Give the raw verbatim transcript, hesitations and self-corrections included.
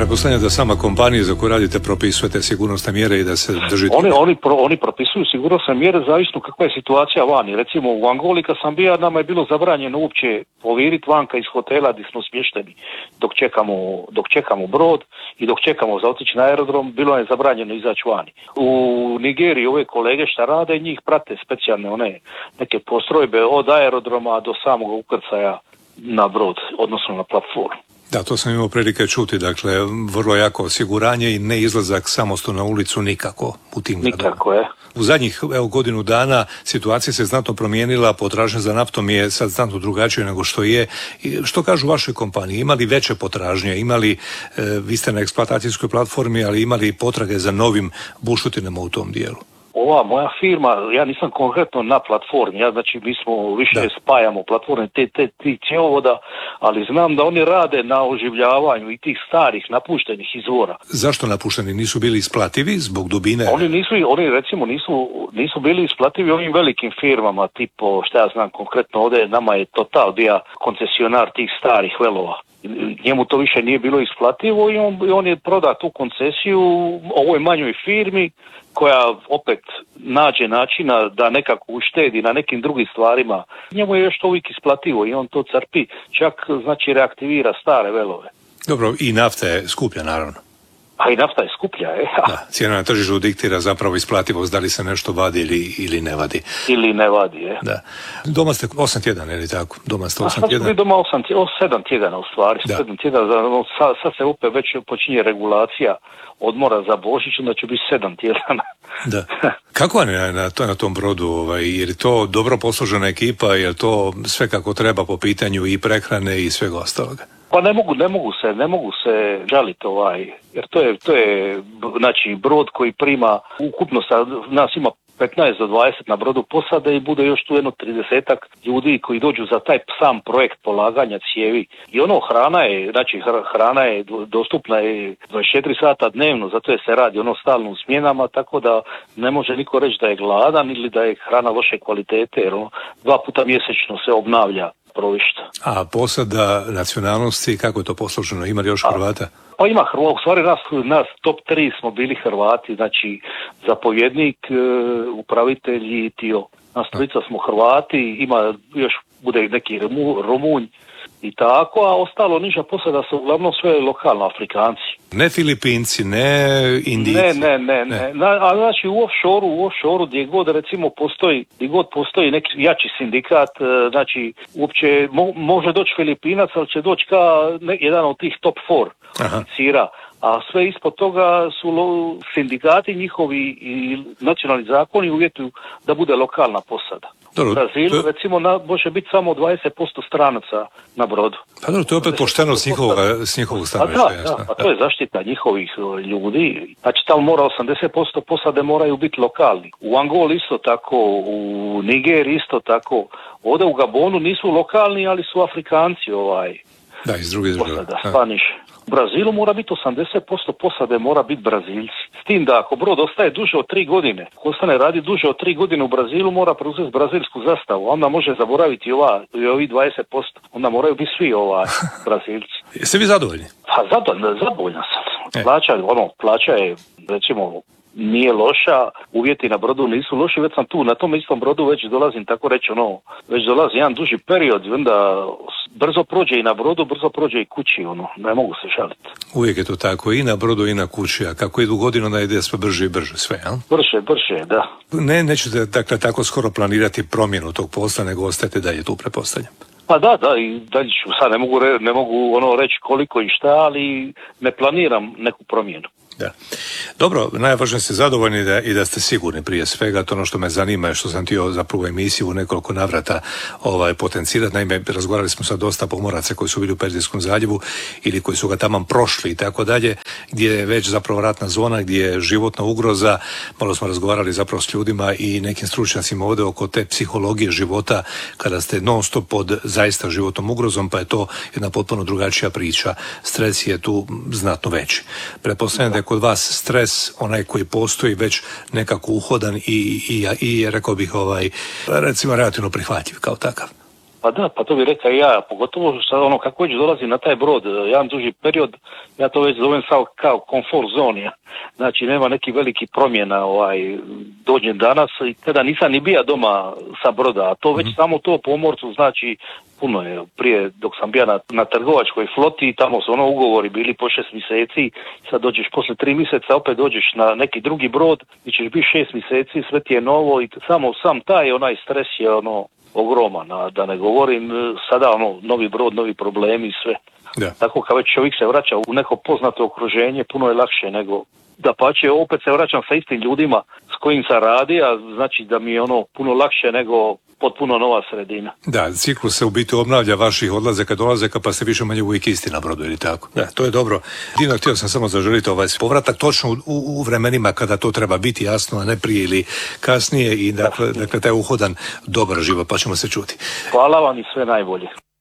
Pretpostavljam da sama kompanija za koju radite propisujete sigurnosne mjere i da se držite... Oni, oni, pro, oni propisuju sigurnosne mjere zavisno kakva je situacija vani. Recimo u Angoli kad sam bio, nama je bilo zabranjeno uopće poviriti vanka iz hotela gdje smo smješteni dok čekamo, dok čekamo brod i dok čekamo za otići na aerodrom, bilo je zabranjeno izaći vani. U Nigeriji ove kolege šta rade, njih prate specijalne one neke postrojbe od aerodroma do samog ukrcaja na brod, odnosno na platformu. Da, to sam imao prilike čuti, dakle, vrlo jako osiguranje i ne izlazak samostalno na ulicu nikako u tim gradovima. Nikako, je. U zadnjih evo, godinu dana situacija se znatno promijenila, potražnja za naftom je sad znatno drugačija nego što je. I što kažu vašoj kompaniji? Imali veće potražnje, imali, e, vi ste na eksploatacijskoj platformi, ali imali potrage za novim bušotinama u tom dijelu? Ova moja firma, ja nisam konkretno na platformi, ja znači mi smo više da. spajamo platforme te, te, ti cjevovoda, ali znam da oni rade na oživljavanju i tih starih napuštenih izvora. Zašto napušteni? Nisu bili isplativi zbog dubine? Oni nisu, oni recimo nisu, nisu bili isplativi ovim velikim firmama, tipo šta ja znam konkretno ovdje, nama je Total bio koncesionar tih starih velova. Njemu to više nije bilo isplativo i on, on je prodao tu koncesiju ovoj manjoj firmi koja opet nađe načina da nekako uštedi na nekim drugim stvarima. Njemu je još to uvijek isplativo i on to crpi, čak znači reaktivira stare velove. Dobro, i nafta je skuplja naravno. A i nafta je skuplja, je. Da, cijena na tržištu diktira zapravo isplativost, da li se nešto vadi ili, ili ne vadi. Ili ne vadi, je. Da. Doma ste osam tjedana, ili tako? Doma ste osam tjedana? A sad smo doma osam, sedam tjedana u stvari. Da. sedam tjedana, sad, sad se opet već počinje regulacija odmora za Božić, onda će biti sedam tjedana. Da. Kako vam je na, na tom brodu? Ovaj, je li to dobro posložena ekipa, je li to sve kako treba po pitanju i prehrane i svega ostaloga? Pa ne mogu, ne mogu se, ne mogu se žaliti ovaj, jer to je, to je, znači, brod koji prima, ukupno sa, nas ima petnaest do dvadeset na brodu posade i bude još tu jedno tridesetak ljudi koji dođu za taj sam projekt polaganja cijevi. I ono, hrana je, znači, hrana je dostupna je dvadeset četiri sata dnevno, zato je se radi ono stalno u smjenama, tako da ne može niko reći da je gladan ili da je hrana loše kvalitete, jer ono, dva puta mjesečno se obnavlja provišta. A posada nacionalnosti, kako je to posloženo? Ima li još Hrvata? Pa ima Hrvata, u stvari nas, nas top tri smo bili Hrvati, znači zapovjednik, upravitelj i tio. Nas trojica smo Hrvati, ima još bude neki Rumunj i tako, a ostalo niža posada su uglavnom sve lokalno Afrikanci. Ne Filipinci, ne Indijci. Ne, ne, ne, ne. ne. A znači u offshore-u, u offshore-u gdje god recimo postoji, gdje god postoji neki jači sindikat, znači uopće mo, može doći Filipinac, ali će doći kao ne, jedan od tih top four sira. A sve ispod toga su lo, sindikati njihovi i nacionalni zakoni uvjetuju da bude lokalna posada. U Brazilu, je... recimo, na, može biti samo dvadeset posto stranaca na brodu. Pa dobro, to je opet pošteno s njihovog, s njihovog stanovišta. Da, da, a to je zaštita njihovih ljudi. Znači, tamo mora osamdeset posto posade moraju biti lokalni. U Angoli isto tako, u Nigeriji isto tako. Ovdje u Gabonu nisu lokalni, ali su Afrikanci ovaj. Da, iz druge države. Da, Spaniš. U Brazilu mora biti osamdeset posto posade mora biti Brazilci. S tim da ako brod ostaje duže od tri godine, ako ostane radi duže od tri godine u Brazilu, mora preuzeti brazilsku zastavu. Onda može zaboraviti ova, i ovi dvadeset posto. Onda moraju biti svi ovaj Brazilci. Jeste vi zadovoljni? Pa zadovoljna, zadovoljna sam. Plaća, ono, plaća je, recimo, nije loša, uvjeti na brodu nisu loši, već sam tu, na tom istom brodu već dolazim, tako reći, ono, već dolazi jedan duži period, onda brzo prođe i na brodu, brzo prođe i kući, ono, ne mogu se šaliti. Uvijek je to tako, i na brodu i na kući, a kako idu godinu, onda ide sve brže i brže sve, jel? Brže, brže, da. Ne, nećete, dakle, tako skoro planirati promjenu tog posla, nego ostajete dalje tu, pretpostavljam. Pa da, da, i dalje ću, sad ne mogu, re, ne mogu ono reći koliko i šta, ali ne planiram neku promjenu. Da. Dobro, najvažnije ste zadovoljni da, i da ste sigurni prije svega. To ono što me zanima je što sam htio zapravo emisiju u nekoliko navrata ovaj, potencirati. Naime, razgovarali smo sa dosta pomoraca koji su bili u Perzijskom zaljevu ili koji su ga taman prošli i tako dalje, gdje je već zapravo ratna zona, gdje je životna ugroza. Malo smo razgovarali zapravo s ljudima i nekim stručnjacima ovdje oko te psihologije života kada ste non stop pod zaista životnom ugrozom, pa je to jedna potpuno drugačija priča. Stres je tu znatno veći. Pretpostavljam da je kod vas stres, onaj koji postoji, već nekako uhodan i, i, i rekao bih, ovaj, recimo, relativno prihvatljiv kao takav. Pa da, pa to bi rekao i ja, pogotovo sad ono kako već dolazi na taj brod, jedan duži period, ja to već zovem kao, kao komfort zonija. Znači nema neki veliki promjena, ovaj, dođem danas i tada nisam ni bija doma sa broda, a to već mm. samo to pomorcu znači puno je. Prije dok sam bio na, na trgovačkoj floti, tamo su ono ugovori bili po šest mjeseci, sad dođeš posle tri mjeseca, opet dođeš na neki drugi brod i ćeš biti šest mjeseci, sve ti je novo i samo sam taj onaj stres je ono ogroman, a da ne govorim sada ono novi brod, novi problemi i sve. Da. Tako kad već čovjek se vraća u neko poznato okruženje, puno je lakše nego da pače, opet se vraćam sa istim ljudima s kojim sam radio, znači da mi je ono puno lakše nego potpuno nova sredina. Da, ciklus se u biti obnavlja vaših odlazaka, dolazaka, pa ste više manje uvijek isti na brodu, ili tako? Da, to je dobro. Dino, htio sam samo zaželiti ovaj povratak točno u, u vremenima kada to treba biti jasno, a ne prije ili kasnije i dakle, dakle taj uhodan dobar život, pa ćemo se čuti. Hvala vam i sve najbolje.